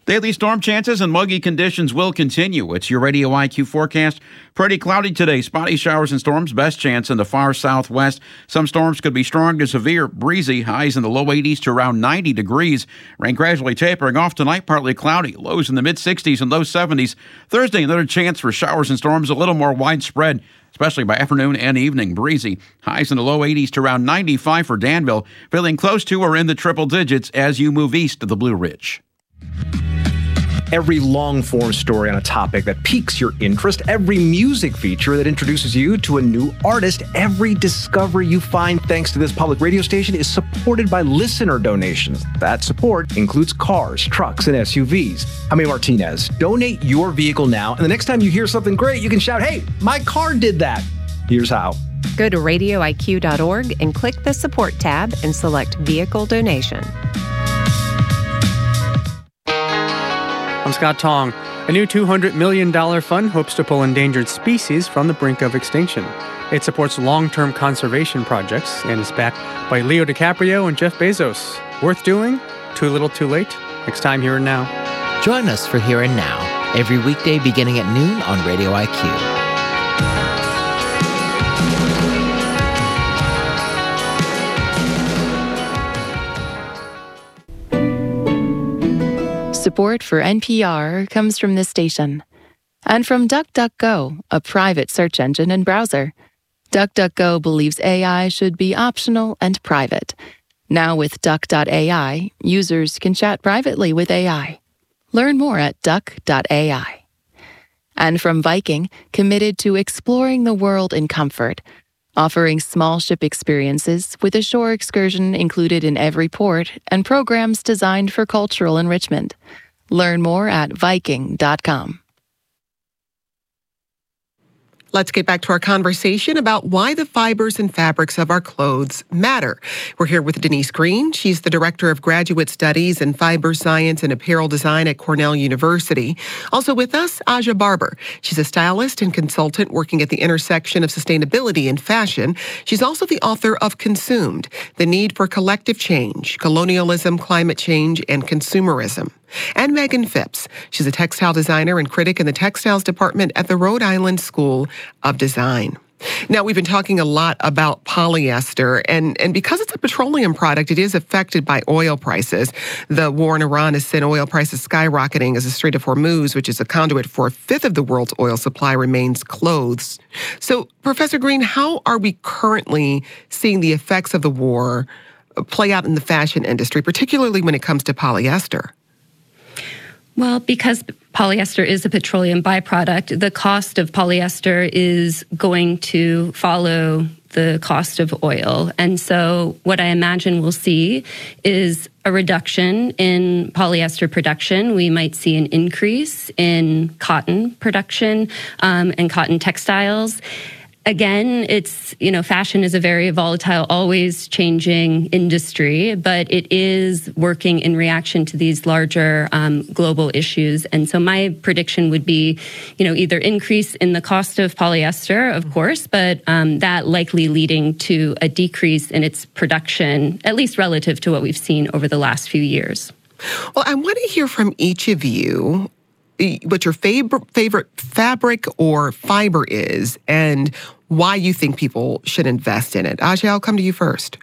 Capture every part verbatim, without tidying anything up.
Daily storm chances and muggy conditions will continue. It's your Radio I Q forecast. Pretty cloudy today. Spotty showers and storms. Best chance in the far southwest. Some storms could be strong to severe. Breezy. Highs in the low eighties to around ninety degrees. Rain gradually tapering off tonight. Partly cloudy. Lows in the mid sixties and low seventies. Thursday, another chance for showers and storms. A little more widespread, especially by afternoon and evening. Breezy. Highs in the low eighties to around ninety-five for Danville. Feeling close to or in the triple digits as you move east of the Blue Ridge. Every long-form story on a topic that piques your interest, every music feature that introduces you to a new artist, every discovery you find thanks to this public radio station is supported by listener donations. That support includes cars, trucks, and S U Vs. I'm A. Martinez. Donate your vehicle now, and the next time you hear something great, you can shout, "Hey, my car did that." Here's how. Go to radio I Q dot org and click the Support tab and select Vehicle Donation. I'm Scott Tong. A new two hundred million dollars fund hopes to pull endangered species from the brink of extinction. It supports long-term conservation projects and is backed by Leo DiCaprio and Jeff Bezos. Worth doing? Too little, too late? Next time, Here and Now. Join us for Here and Now, every weekday beginning at noon on Radio I Q. Support for N P R comes from this station and from DuckDuckGo, a private search engine and browser. DuckDuckGo believes A I should be optional and private. Now with Duck dot A I, users can chat privately with A I. Learn more at Duck dot A I. And from Viking, committed to exploring the world in comfort, offering small ship experiences with a shore excursion included in every port and programs designed for cultural enrichment. Learn more at Viking dot com. Let's get back to our conversation about why the fibers and fabrics of our clothes matter. We're here with Denise Green. She's the Director of Graduate Studies in Fiber Science and Apparel Design at Cornell University. Also with us, Aja Barber. She's a stylist and consultant working at the intersection of sustainability and fashion. She's also the author of Consumed: The Need for Collective Change, Colonialism, Climate Change, and Consumerism. And Megan Phipps. She's a textile designer and critic in the textiles department at the Rhode Island School of Design. Now, we've been talking a lot about polyester, and, and because it's a petroleum product, it is affected by oil prices. The war in Iran has sent oil prices skyrocketing as the Strait of Hormuz, which is a conduit for a fifth of the world's oil supply, remains closed. So, Professor Green, how are we currently seeing the effects of the war play out in the fashion industry, particularly when it comes to polyester? Well, because polyester is a petroleum byproduct, the cost of polyester is going to follow the cost of oil. And so what I imagine we'll see is a reduction in polyester production. We might see an increase in cotton production um, and cotton textiles. Again, it's, you know, fashion is a very volatile, always changing industry, but it is working in reaction to these larger um, global issues. And so my prediction would be, you know, either increase in the cost of polyester, of course, but um, that likely leading to a decrease in its production, at least relative to what we've seen over the last few years. Well, I want to hear from each of you what your favorite favorite fabric or fiber is and why you think people should invest in it. Aja, I'll come to you first.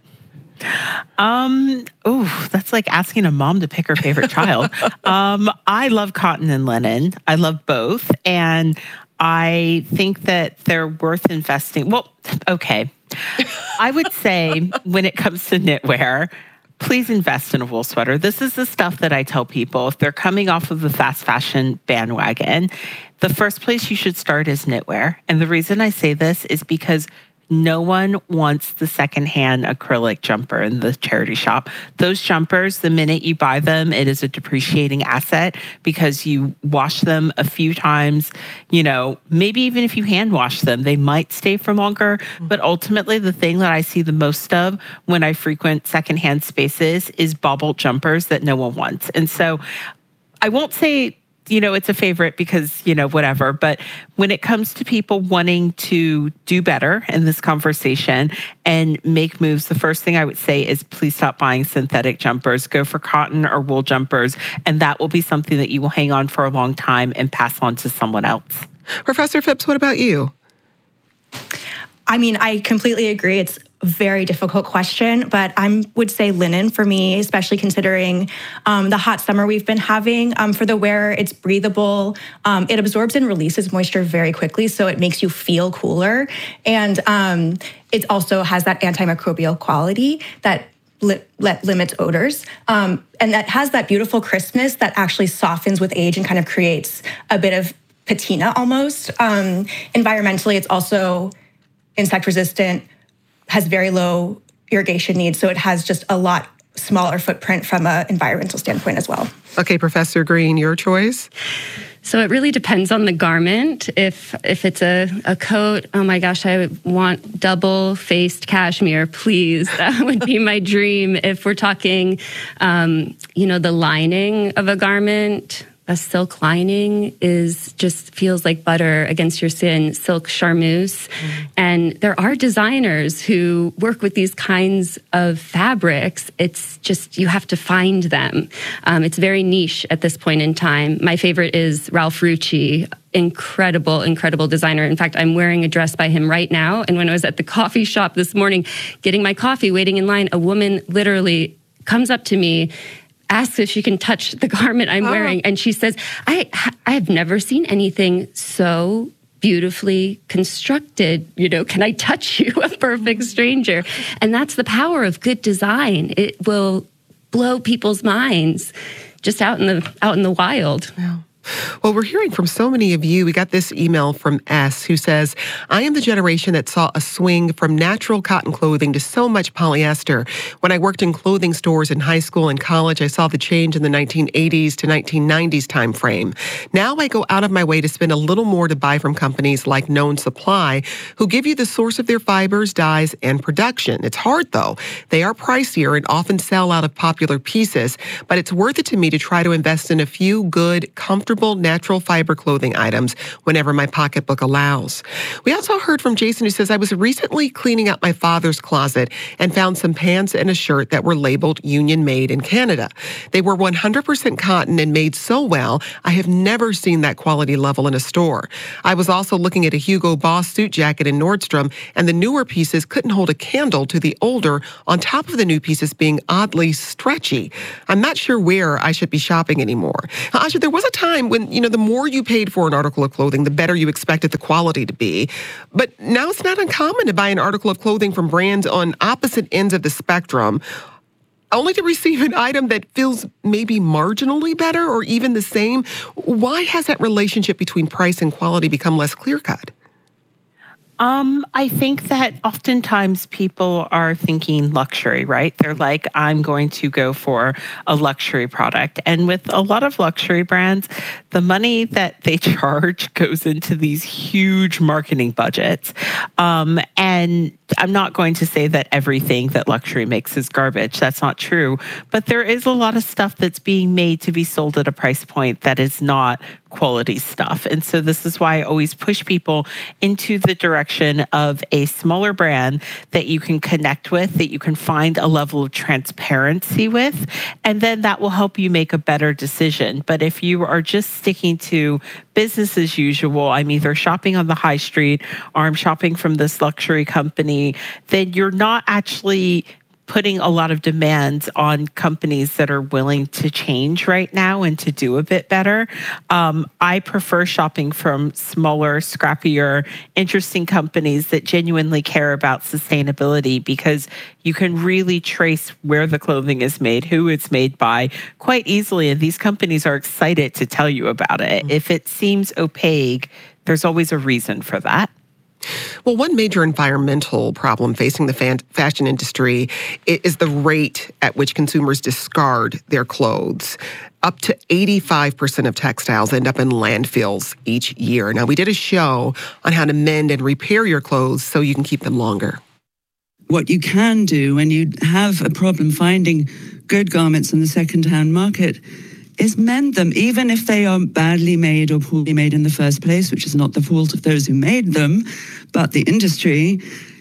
Um, oh, that's like asking a mom to pick her favorite child. Um, I love cotton and linen. I love both. And I think that they're worth investing. Well, okay. I would say when it comes to knitwear, please invest in a wool sweater. This is the stuff that I tell people. If they're coming off of the fast fashion bandwagon, the first place you should start is knitwear. And the reason I say this is because no one wants the secondhand acrylic jumper in the charity shop. Those jumpers, the minute you buy them, it is a depreciating asset because you wash them a few times. You know, maybe even if you hand wash them, they might stay for longer. But ultimately, the thing that I see the most of when I frequent secondhand spaces is bobble jumpers that no one wants. And so I won't say you know, it's a favorite because, you know, whatever. But when it comes to people wanting to do better in this conversation and make moves, the first thing I would say is please stop buying synthetic jumpers. Go for cotton or wool jumpers, and that will be something that you will hang on for a long time and pass on to someone else. Professor Phipps, what about you? I mean, I completely agree. It's a very difficult question, but I would say linen for me, especially considering um, the hot summer we've been having. Um, for the wearer, it's breathable. Um, it absorbs and releases moisture very quickly, so it makes you feel cooler. And um, it also has that antimicrobial quality that li- let limits odors. Um, and that has that beautiful crispness that actually softens with age and kind of creates a bit of patina almost. Um, environmentally, it's also insect resistant, has very low irrigation needs, so it has just a lot smaller footprint from an environmental standpoint as well. Okay, Professor Green, your choice? So it really depends on the garment. If if it's a, a coat, oh my gosh, I would want double-faced cashmere, please. That would be my dream. If we're talking, um, you know, the lining of a garment, a silk lining is just feels like butter against your skin, silk charmeuse. Mm. And there are designers who work with these kinds of fabrics. It's just, you have to find them. Um, it's very niche at this point in time. My favorite is Ralph Rucci. Incredible, incredible designer. In fact, I'm wearing a dress by him right now. And when I was at the coffee shop this morning, getting my coffee, waiting in line, a woman literally comes up to me, asks if she can touch the garment I'm oh. wearing. And she says, I I have never seen anything so beautifully constructed. You know, can I touch you, a perfect stranger? And that's the power of good design. It will blow people's minds just out in the out in the wild. Yeah. Well, we're hearing from so many of you. We got this email from S who says, I am the generation that saw a swing from natural cotton clothing to so much polyester. When I worked in clothing stores in high school and college, I saw the change in the nineteen eighties to nineteen nineties time frame. Now I go out of my way to spend a little more to buy from companies like Known Supply, who give you the source of their fibers, dyes, and production. It's hard, though. They are pricier and often sell out of popular pieces, but it's worth it to me to try to invest in a few good, comfortable, natural fiber clothing items whenever my pocketbook allows. We also heard from Jason, who says, I was recently cleaning out my father's closet and found some pants and a shirt that were labeled Union Made in Canada. They were one hundred percent cotton and made so well, I have never seen that quality level in a store. I was also looking at a Hugo Boss suit jacket in Nordstrom, and the newer pieces couldn't hold a candle to the older, on top of the new pieces being oddly stretchy. I'm not sure where I should be shopping anymore. Now, Asha, there was a time when, you know, the more you paid for an article of clothing, the better you expected the quality to be. But now it's not uncommon to buy an article of clothing from brands on opposite ends of the spectrum, only to receive an item that feels maybe marginally better or even the same. Why has that relationship between price and quality become less clear-cut? Um, I think that oftentimes people are thinking luxury, right? They're like, I'm going to go for a luxury product. And with a lot of luxury brands, the money that they charge goes into these huge marketing budgets. Um, and I'm not going to say that everything that luxury makes is garbage. That's not true. But there is a lot of stuff that's being made to be sold at a price point that is not quality stuff. And so this is why I always push people into the direction of a smaller brand that you can connect with, that you can find a level of transparency with, and then that will help you make a better decision. But if you are just sticking to business as usual, I'm either shopping on the high street or I'm shopping from this luxury company, then you're not actually putting a lot of demands on companies that are willing to change right now and to do a bit better. Um, I prefer shopping from smaller, scrappier, interesting companies that genuinely care about sustainability, because you can really trace where the clothing is made, who it's made by, quite easily. And these companies are excited to tell you about it. Mm-hmm. If it seems opaque, there's always a reason for that. Well, one major environmental problem facing the fan- fashion industry is the rate at which consumers discard their clothes. Up to eighty-five percent of textiles end up in landfills each year. Now, we did a show on how to mend and repair your clothes so you can keep them longer. What you can do when you have a problem finding good garments in the second-hand market is mend them, even if they are badly made or poorly made in the first place, which is not the fault of those who made them, but the industry.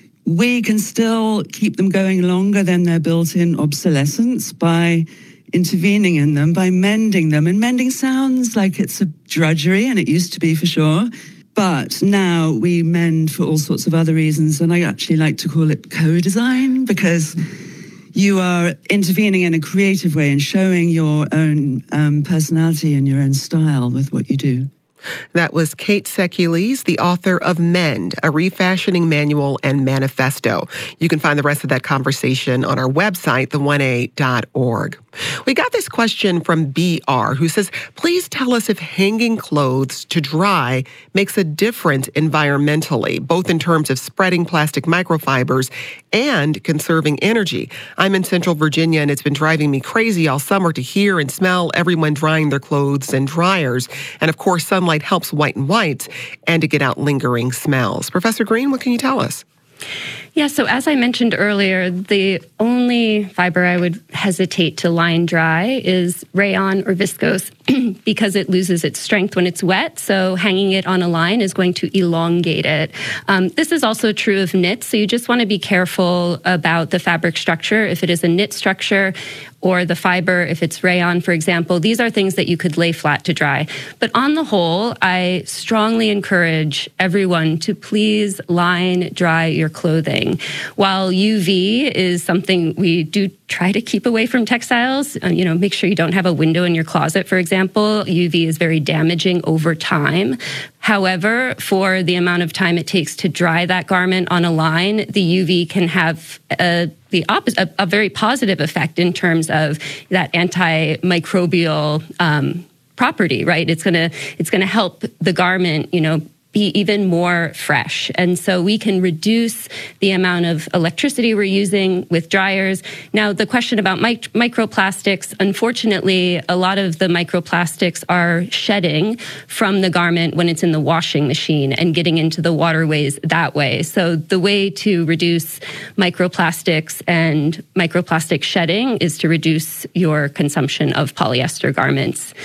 We can still keep them going longer than their built-in obsolescence by intervening in them, by mending them. And mending sounds like it's a drudgery, and it used to be for sure. But now we mend for all sorts of other reasons, and I actually like to call it co-design, because you are intervening in a creative way and showing your own um, personality and your own style with what you do. That was Kate Sekulies, the author of Mend, a refashioning manual and manifesto. You can find the rest of that conversation on our website, the one a dot org. We got this question from B R, who says, please tell us if hanging clothes to dry makes a difference environmentally, both in terms of spreading plastic microfibers and conserving energy. I'm in Central Virginia, and it's been driving me crazy all summer to hear and smell everyone drying their clothes in dryers. And of course, sunlight helps whiten whites and to get out lingering smells. Professor Green, what can you tell us? Yeah, so as I mentioned earlier, the only fiber I would hesitate to line dry is rayon or viscose because it loses its strength when it's wet. So hanging it on a line is going to elongate it. Um, this is also true of knits. So you just want to be careful about the fabric structure. If it is a knit structure or the fiber, if it's rayon, for example, these are things that you could lay flat to dry. But on the whole, I strongly encourage everyone to please line dry your clothing. While U V is something we do try to keep away from textiles, uh, you know, make sure you don't have a window in your closet, for example. U V is very damaging over time. However, for the amount of time it takes to dry that garment on a line, the U V can have a, the opposite, a, a very positive effect in terms of that antimicrobial um, property, right? It's gonna it's gonna help the garment, you know, be even more fresh. And so we can reduce the amount of electricity we're using with dryers. Now, the question about mic- microplastics, unfortunately, a lot of the microplastics are shedding from the garment when it's in the washing machine and getting into the waterways that way. So the way to reduce microplastics and microplastic shedding is to reduce your consumption of polyester garments.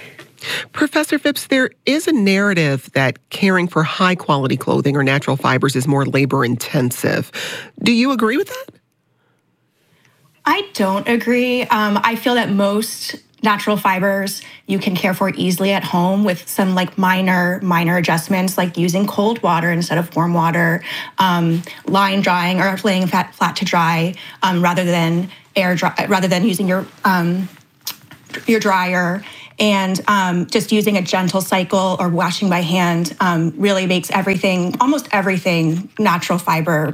Professor Phipps, there is a narrative that caring for high-quality clothing or natural fibers is more labor-intensive. Do you agree with that? I don't agree. Um, I feel that most natural fibers you can care for easily at home with some like minor, minor adjustments, like using cold water instead of warm water, um, line drying or laying flat, flat to dry um, rather than air dry, rather than using your um, your dryer. And um, just using a gentle cycle or washing by hand um, really makes everything, almost everything, natural fiber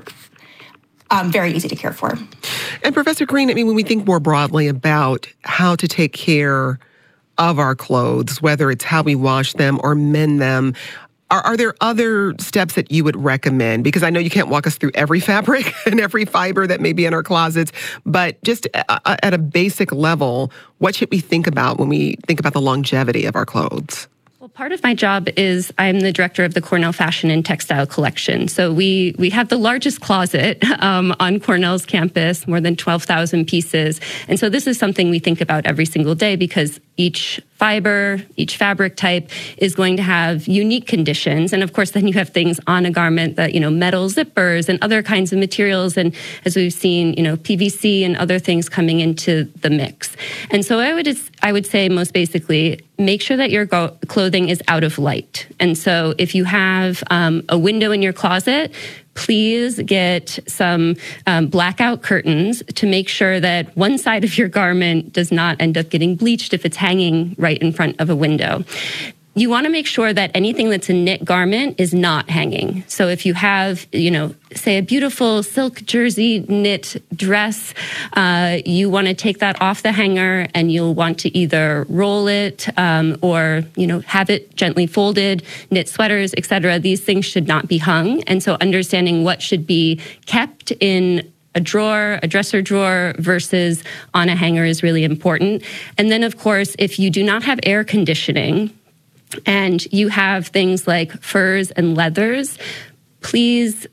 um, very easy to care for. And Professor Green, I mean, when we think more broadly about how to take care of our clothes, whether it's how we wash them or mend them, Are, are there other steps that you would recommend? Because I know you can't walk us through every fabric and every fiber that may be in our closets, but just at a basic level, what should we think about when we think about the longevity of our clothes? Well, part of my job is I'm the director of the Cornell Fashion and Textile Collection. So we we have the largest closet um, on Cornell's campus, more than twelve thousand pieces. And so this is something we think about every single day because each fiber, each fabric type is going to have unique conditions. And of course, then you have things on a garment that, you know, metal zippers and other kinds of materials. And as we've seen, you know, P V C and other things coming into the mix. And so I would, I would say most basically, make sure that your go- clothing is out of light. And so if you have um, a window in your closet, please get some um, blackout curtains to make sure that one side of your garment does not end up getting bleached if it's hanging right in front of a window. You want to make sure that anything that's a knit garment is not hanging. So if you have, you know, say a beautiful silk jersey knit dress, uh, you want to take that off the hanger and you'll want to either roll it um, or, you know, have it gently folded, knit sweaters, et cetera. These things should not be hung. And so understanding what should be kept in a drawer, a dresser drawer versus on a hanger is really important. And then, of course, if you do not have air conditioning, and you have things like furs and leathers, please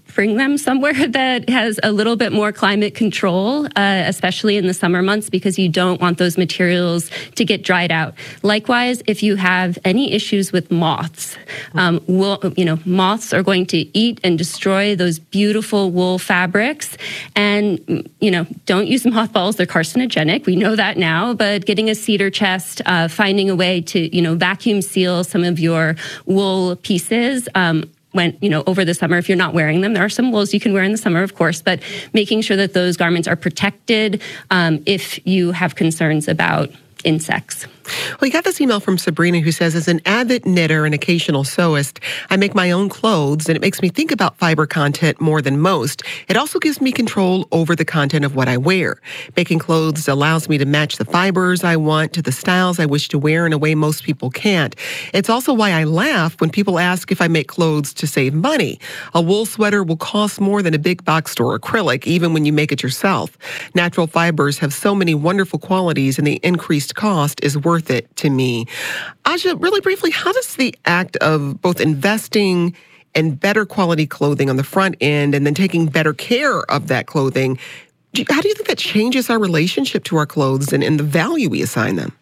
bring them somewhere that has a little bit more climate control, uh, especially in the summer months, because you don't want those materials to get dried out. Likewise, if you have any issues with moths, um, wool, you know, moths are going to eat and destroy those beautiful wool fabrics. And, you know, don't use mothballs. They're carcinogenic. We know that now. But getting a cedar chest, uh, finding a way to, you know, vacuum seal some of your wool pieces, um, when, you know, over the summer, if you're not wearing them. There are some wools you can wear in the summer, of course, but making sure that those garments are protected um, if you have concerns about insects. Well, we got this email from Sabrina who says, as an avid knitter and occasional sewist, I make my own clothes, and it makes me think about fiber content more than most. It also gives me control over the content of what I wear. Making clothes allows me to match the fibers I want to the styles I wish to wear in a way most people can't. It's also why I laugh when people ask if I make clothes to save money. A wool sweater will cost more than a big box store acrylic, even when you make it yourself. Natural fibers have so many wonderful qualities, and the increased cost is worth it to me. Aja, really briefly, how does the act of both investing in better quality clothing on the front end and then taking better care of that clothing, how do you think that changes our relationship to our clothes and, and the value we assign them?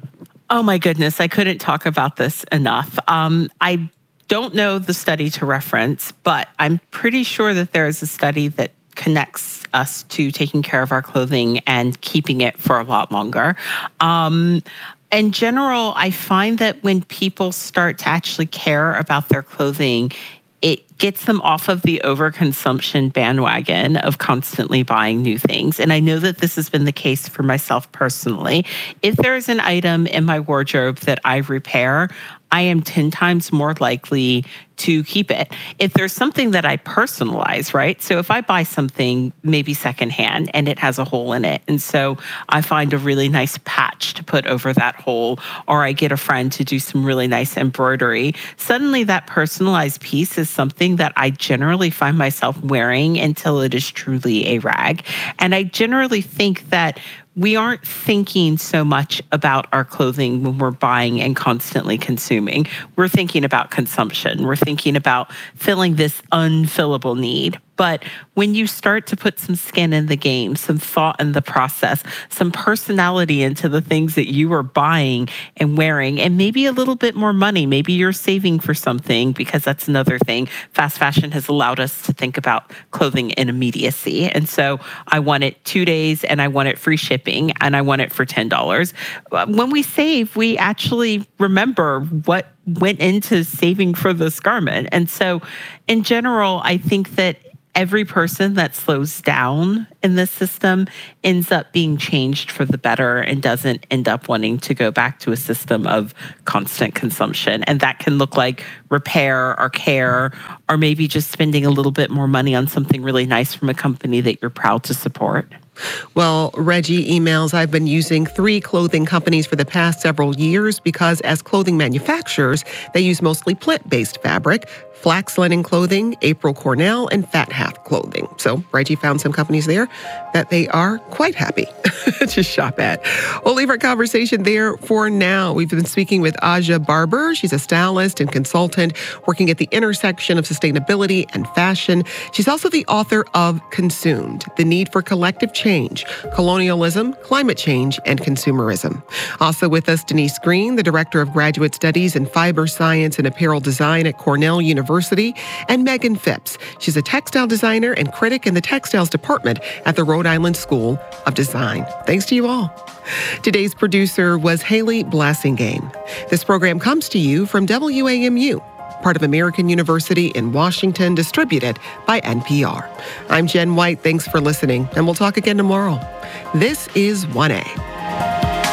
Oh my goodness, I couldn't talk about this enough. Um, I don't know the study to reference, but I'm pretty sure that there is a study that connects us to taking care of our clothing and keeping it for a lot longer. Um, in general, I find that when people start to actually care about their clothing, it gets them off of the overconsumption bandwagon of constantly buying new things. And I know that this has been the case for myself personally. If there is an item in my wardrobe that I repair, I am ten times more likely to keep it. If there's something that I personalize, right? So if I buy something maybe secondhand and it has a hole in it, and so I find a really nice patch to put over that hole, or I get a friend to do some really nice embroidery, suddenly that personalized piece is something that I generally find myself wearing until it is truly a rag. And I generally think that we aren't thinking so much about our clothing when we're buying and constantly consuming. We're thinking about consumption. We're thinking about filling this unfillable need. But when you start to put some skin in the game, some thought in the process, some personality into the things that you are buying and wearing, and maybe a little bit more money, maybe you're saving for something, because that's another thing. Fast fashion has allowed us to think about clothing in immediacy. And so I want it two days and I want it free shipping and I want it for ten dollars. When we save, we actually remember what went into saving for this garment. And so in general, I think that every person that slows down in this system ends up being changed for the better and doesn't end up wanting to go back to a system of constant consumption. And that can look like repair or care, or maybe just spending a little bit more money on something really nice from a company that you're proud to support. Well, Reggie emails, I've been using three clothing companies for the past several years because as clothing manufacturers, they use mostly plant-based fabric, Flax Linen Clothing, April Cornell, and Fat Half Clothing. So Reggie found some companies there that they are quite happy to shop at. We'll leave our conversation there for now. We've been speaking with Aja Barber. She's a stylist and consultant working at the intersection of sustainability and fashion. She's also the author of Consumed: The Need for Collective Change, Colonialism, Climate Change, and Consumerism. Also with us, Denise Green, the Director of Graduate Studies in Fiber Science and Apparel Design at Cornell University, and Megan Phipps. She's a textile designer and critic in the textiles department at the Rhode Island School of Design. Thanks to you all. Today's producer was Haley Blassingame. This program comes to you from W A M U, part of American University in Washington, distributed by N P R. I'm Jen White. Thanks for listening, and we'll talk again tomorrow. This is one A.